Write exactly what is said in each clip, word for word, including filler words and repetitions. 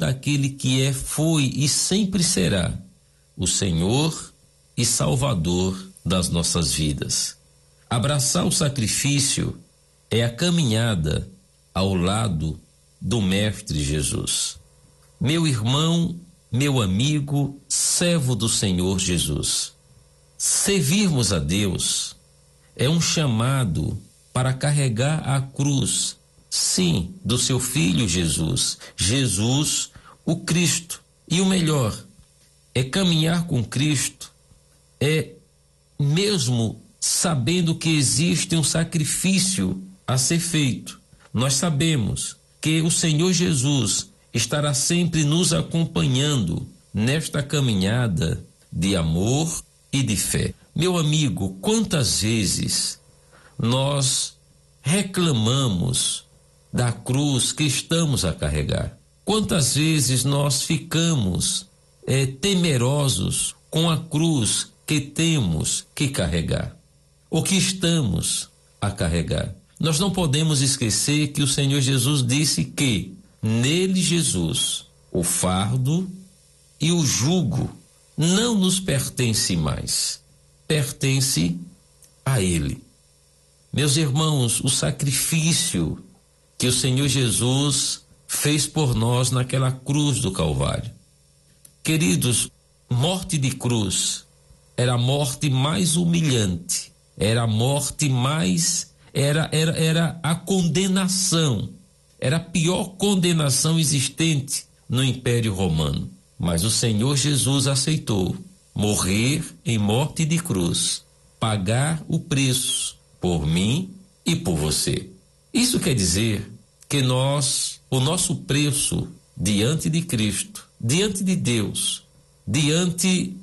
daquele que é, foi e sempre será o Senhor e Salvador das nossas vidas. Abraçar o sacrifício é a caminhada ao lado do Mestre Jesus. Meu irmão, meu amigo, servo do Senhor Jesus, servirmos a Deus é um chamado para carregar a cruz, sim, do seu Filho Jesus, Jesus, o Cristo. E o melhor, é caminhar com Cristo, é mesmo sabendo que existe um sacrifício a ser feito. Nós sabemos que o Senhor Jesus estará sempre nos acompanhando nesta caminhada de amor e de fé. Meu amigo, quantas vezes nós reclamamos da cruz que estamos a carregar? Quantas vezes nós ficamos é, temerosos com a cruz que temos que carregar, ou que estamos a carregar? Nós não podemos esquecer que o Senhor Jesus disse que nele, Jesus, o fardo e o jugo não nos pertence mais, pertence a Ele. Meus irmãos, o sacrifício que o Senhor Jesus fez por nós naquela cruz do Calvário. Queridos, morte de cruz era a morte mais humilhante, era a morte mais, era, era, era a condenação, era a pior condenação existente no Império Romano. Mas o Senhor Jesus aceitou morrer em morte de cruz, pagar o preço por mim e por você. Isso quer dizer que nós, o nosso preço diante de Cristo, diante de Deus, diante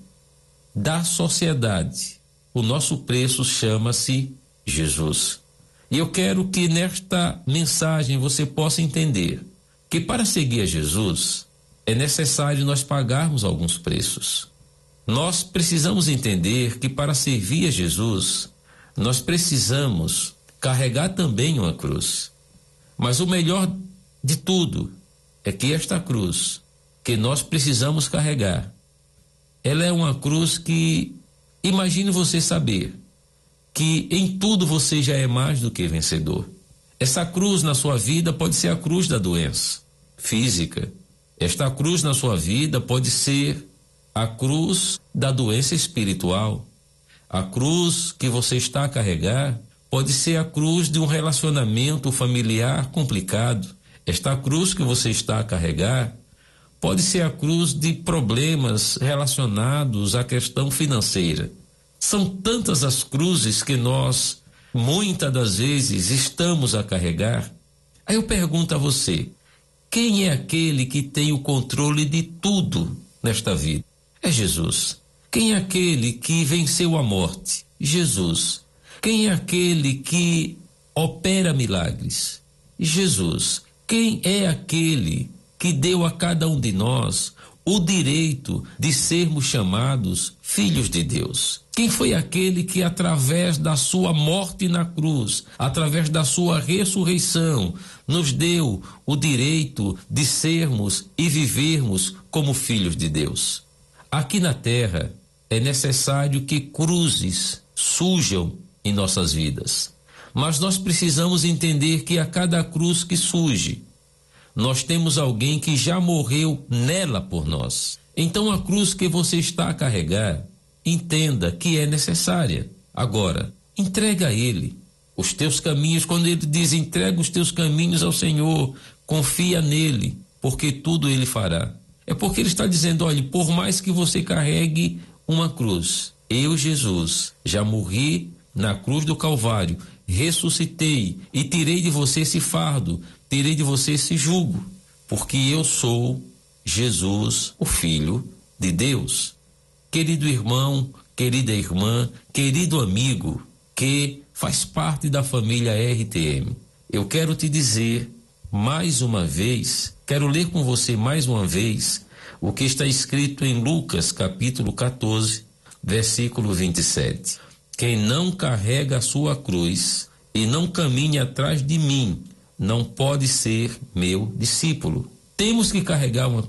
da sociedade, o nosso preço chama-se Jesus. E eu quero que nesta mensagem você possa entender que para seguir a Jesus é necessário nós pagarmos alguns preços. Nós precisamos entender que para servir a Jesus, nós precisamos carregar também uma cruz. Mas o melhor de tudo é que esta cruz que nós precisamos carregar, ela é uma cruz que, imagine você saber que em tudo você já é mais do que vencedor. Essa cruz na sua vida pode ser a cruz da doença física. Esta cruz na sua vida pode ser a cruz da doença espiritual. A cruz que você está a carregar pode ser a cruz de um relacionamento familiar complicado. Esta cruz que você está a carregar pode ser a cruz de problemas relacionados à questão financeira. São tantas as cruzes que nós, muitas das vezes, estamos a carregar. Aí eu pergunto a você, quem é aquele que tem o controle de tudo nesta vida? É Jesus. Quem é aquele que venceu a morte? Jesus. Quem é aquele que opera milagres? Jesus. Quem é aquele que deu a cada um de nós o direito de sermos chamados filhos de Deus? Quem foi aquele que, através da sua morte na cruz, através da sua ressurreição, nos deu o direito de sermos e vivermos como filhos de Deus? Aqui na terra é necessário que cruzes surjam em nossas vidas, mas nós precisamos entender que a cada cruz que surge, nós temos alguém que já morreu nela por nós. Então a cruz que você está a carregar, entenda que é necessária. Agora, entrega a Ele os teus caminhos. Quando Ele diz entrega os teus caminhos ao Senhor, confia nele, porque tudo Ele fará. É porque Ele está dizendo, olha, por mais que você carregue uma cruz, eu, Jesus, já morri na cruz do Calvário, ressuscitei e tirei de você esse fardo, tirei de você esse jugo, porque eu sou Jesus, o Filho de Deus. Querido irmão, querida irmã, querido amigo que faz parte da família R T M, eu quero te dizer mais uma vez, quero ler com você mais uma vez o que está escrito em Lucas capítulo quatorze, versículo vinte e sete. Quem não carrega a sua cruz e não caminha atrás de mim, não pode ser meu discípulo. Temos que carregar uma